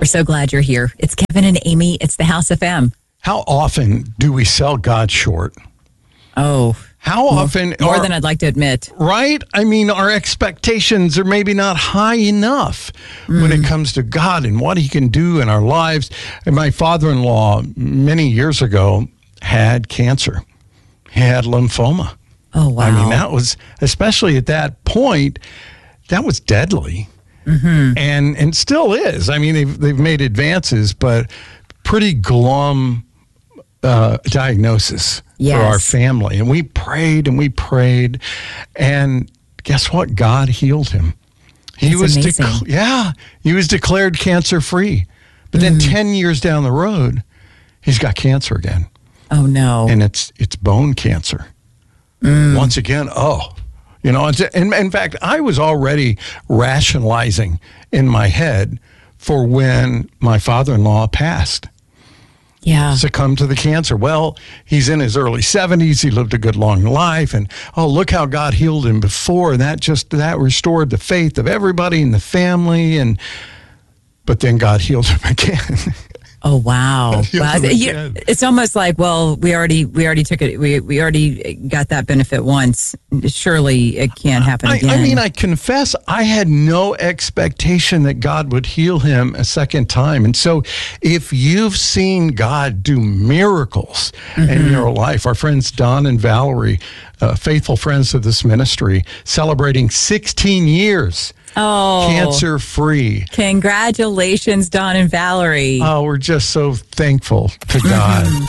We're so glad you're here. It's Kevin and Amy. It's the House FM. How often do we sell God short? Oh, How often? more than I'd like to admit. Right? I mean, our expectations are maybe not high enough when it comes to God and what he can do in our lives. And my father-in-law, many years ago, had cancer. He had lymphoma. Oh, wow. I mean, that was, especially at that point, that was deadly. And still is. I mean, they've made advances, but pretty glum diagnosis for our family. And we prayed and we prayed. And guess what? God healed him. He was amazing. He was declared cancer free. But then 10 years down the road, he's got cancer again. Oh, no. And it's bone cancer. Once again, and in fact, I was already rationalizing in my head for when my father-in-law passed. Yeah. Succumbed to the cancer. Well, he's in his early 70s. He lived a good long life. And, look how God healed him before. And that restored the faith of everybody in the family. But then God healed him again. Oh, wow. It's almost like, well, we already took it. We already got that benefit once. Surely it can't happen again. I mean, I confess I had no expectation that God would heal him a second time. And so if you've seen God do miracles in your life, our friends Don and Valerie, faithful friends of this ministry, celebrating 16 years cancer-free. Congratulations, Don and Valerie. Oh, we're just so thankful to God.